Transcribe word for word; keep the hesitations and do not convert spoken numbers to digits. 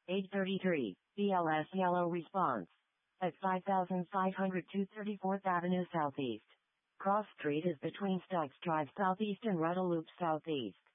Age thirty-three, B L S yellow response. At five thousand five hundred to thirty-fourth Avenue Southeast. Cross Street is between Stokes Drive Southeast and Rudder Loop Southeast.